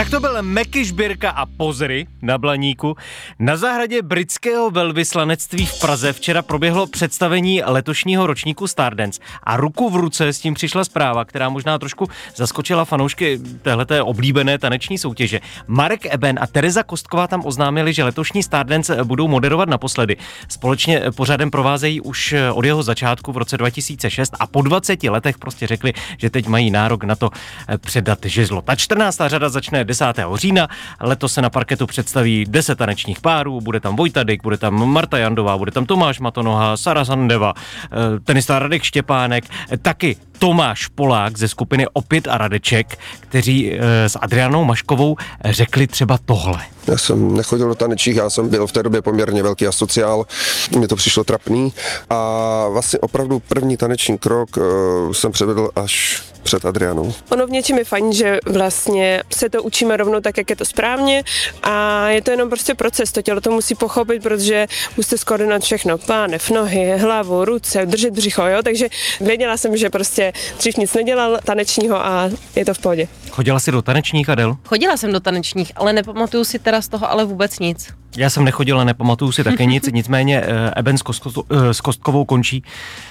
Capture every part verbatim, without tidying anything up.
Tak to byl Meky Žbírka a Pozry na Blaníku. Na zahradě britského velvyslanectví v Praze včera proběhlo představení letošního ročníku Stardance a ruku v ruce s tím přišla zpráva, která možná trošku zaskočila fanoušky téhleté oblíbené taneční soutěže. Marek Eben a Tereza Kostková tam oznámili, že letošní Stardance budou moderovat naposledy. Společně pořadem provázejí už od jeho začátku v roce dva tisíce šest a po dvaceti letech prostě řekli, že teď mají nárok na to předat žezlo. Ta čtrnáctá řada začne desátého října, letos se na parketu představí deset tanečních párů, bude tam Vojta Dyk, bude tam Marta Jandová, bude tam Tomáš Matonoha, Sara Sandeva, tenista Radek Štěpánek, taky Tomáš Polák ze skupiny Opět a Radeček, kteří s Adrianou Maškovou řekli třeba tohle. Já jsem nechodil do tanečních, já jsem byl v té době poměrně velký asociál, mně to přišlo trapný a vlastně opravdu první taneční krok uh, jsem předvedl až před Adrianou. Ono v něčem je fajn, že vlastně se to učíme rovnou tak, jak je to správně a je to jenom prostě proces, to tělo to musí pochopit, protože musíte skoordinovat všechno, pánev, nohy, hlavu, ruce, držet břicho, jo, takže věděla jsem, že prostě dřív nic nedělal tanečního a je to v pohodě. Chodila jsi do tanečních, Adel? Chodila jsem do tanečních, ale nepamatuju si teda z toho ale vůbec nic. Já jsem nechodila, nepamatuju si také nic, nicméně Eben s, Kostko, s Kostkovou končí.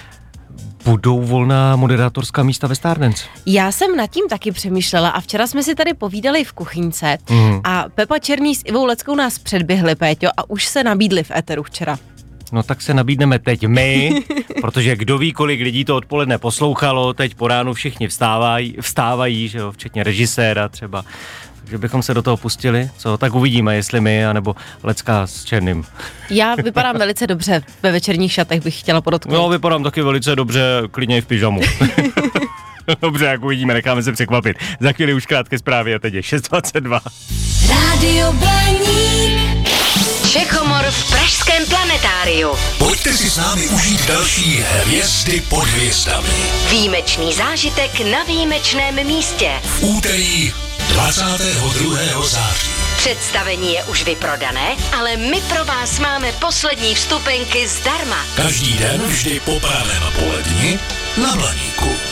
Budou volná moderátorská místa ve Stardance? Já jsem nad tím taky přemýšlela a včera jsme si tady povídali v kuchyňce mm. a Pepa Černý s Ivou Leckou nás předběhli, Péťo, a už se nabídli v éteru včera. No tak se nabídneme teď my, protože kdo ví, kolik lidí to odpoledne poslouchalo, teď po ránu všichni vstávají, vstávají, že jo, včetně režiséra třeba. Takže bychom se do toho pustili, co? Tak uvidíme, jestli my, anebo Lecká s Černým. Já vypadám velice dobře, ve večerních šatech bych chtěla podotknout. No, vypadám taky velice dobře, klidně i v pyžamu. Dobře, jak uvidíme, necháme se překvapit. Za chvíli už krátké zprávy a teď je šest dvacet dva. Rádio Blaník. Čechomor v pražském planetáriu. Pojďte si s námi užít další Hvězdy pod hvězdami. Výjimečný zážitek na výjimečném místě. V úterý dvacátého druhého září. Představení je už vyprodané, ale my pro vás máme poslední vstupenky zdarma. Každý den vždy po pravém poledni na Blaníku.